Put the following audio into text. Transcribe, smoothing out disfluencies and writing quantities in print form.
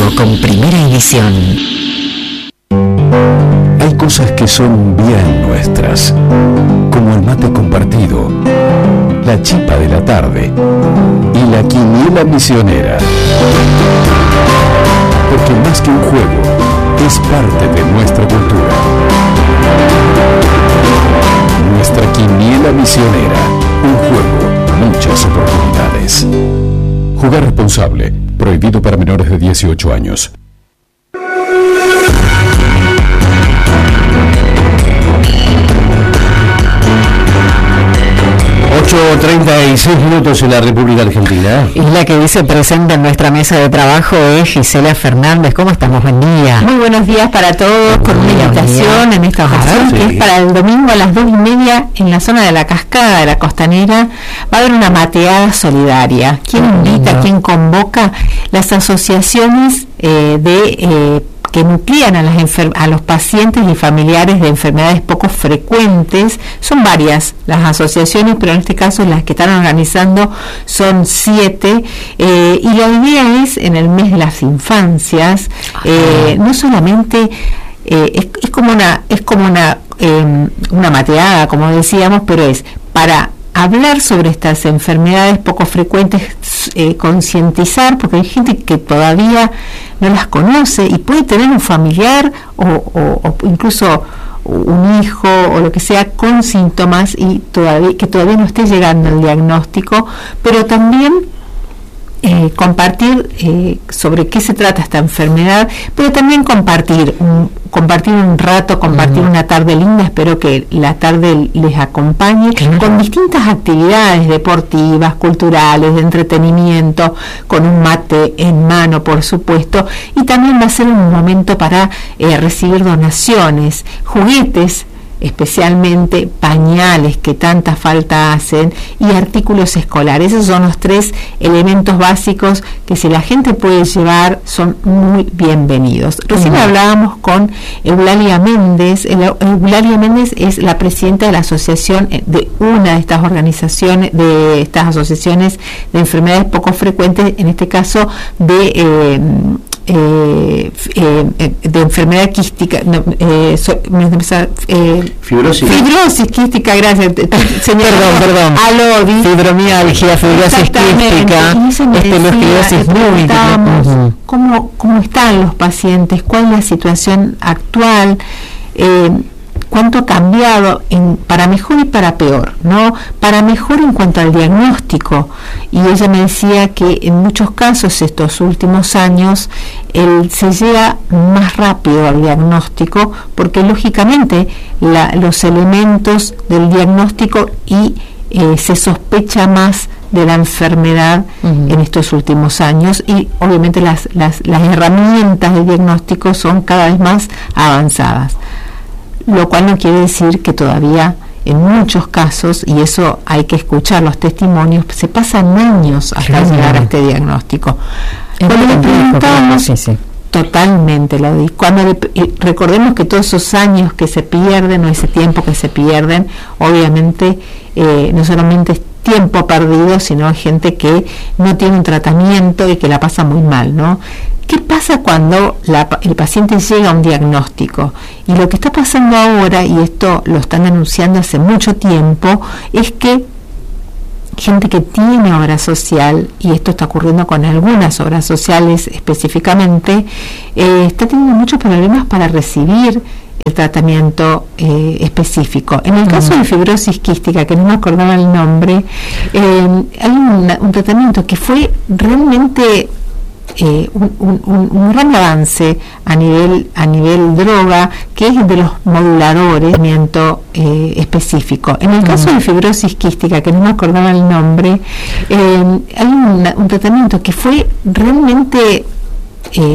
con Primera Edición. Hay cosas que son bien nuestras, como el mate compartido, la chipa de la tarde y la quiniela misionera. Porque más que un juego, es parte de nuestra cultura. Nuestra quiniela misionera, un juego, muchas oportunidades. Jugar responsable, prohibido para menores de 18 años. 8:36 en la República Argentina. Y la que dice presente en nuestra mesa de trabajo es Gisela Fernández. ¿Cómo estamos? Buen día. Muy buenos días para todos, con una invitación en esta ocasión, que es para el domingo a las 2:30 en la zona de la Cascada de la Costanera. Va a haber una mateada solidaria. ¿Quién invita? ¿Quién convoca? Las asociaciones que nuclean a los pacientes y familiares de enfermedades poco frecuentes. Son varias las asociaciones, pero en este caso las que están organizando son 7, y la idea es, en el mes de las infancias, no solamente es como una mateada, como decíamos, pero es para hablar sobre estas enfermedades poco frecuentes, concientizar, porque hay gente que todavía no las conoce y puede tener un familiar o incluso un hijo o lo que sea con síntomas y que todavía no esté llegando el diagnóstico, pero también compartir sobre qué se trata esta enfermedad, pero también compartir un rato, compartir una tarde linda. Espero que la tarde les acompañe con distintas actividades deportivas, culturales, de entretenimiento, con un mate en mano, por supuesto, y también va a ser un momento para recibir donaciones, juguetes, especialmente pañales que tanta falta hacen, y artículos escolares. Esos son los 3 elementos básicos que, si la gente puede llevar, son muy bienvenidos. Recién hablábamos con Eulalia Méndez. Eulalia Méndez es la presidenta de la asociación, de una de estas organizaciones, de estas asociaciones de enfermedades poco frecuentes, en este caso de enfermedad quística, fibrosis quística, gracias, perdón, ALODI, fibromialgia, fibrosis quística, esclerosis múltiple. ¿Cómo están los pacientes? ¿Cuál es la situación actual? ¿Cuánto ha cambiado para mejor y para peor? ¿No? Para mejor en cuanto al diagnóstico. Y ella me decía que en muchos casos estos últimos años se llega más rápido al diagnóstico, porque lógicamente los elementos del diagnóstico y se sospecha más de la enfermedad en estos últimos años, y obviamente las herramientas de diagnóstico son cada vez más avanzadas. Lo cual no quiere decir que todavía en muchos casos, y eso hay que escuchar los testimonios, se pasan años hasta llegar a este diagnóstico. Cuando le preguntamos, totalmente, recordemos que todos esos años que se pierden, o ese tiempo que se pierden, obviamente no solamente es tiempo perdido, sino hay gente que no tiene un tratamiento y que la pasa muy mal, ¿no? ¿Qué pasa cuando el paciente llega a un diagnóstico? Y lo que está pasando ahora, y esto lo están anunciando hace mucho tiempo, es que gente que tiene obra social, y esto está ocurriendo con algunas obras sociales específicamente, está teniendo muchos problemas para recibir el tratamiento específico. En el caso de fibrosis quística, que no me acordaba el nombre, hay un tratamiento que fue realmente un gran avance a nivel droga, que es de los moduladores, tratamiento específico. En el caso de fibrosis quística, que no me acordaba el nombre, hay un tratamiento que fue realmente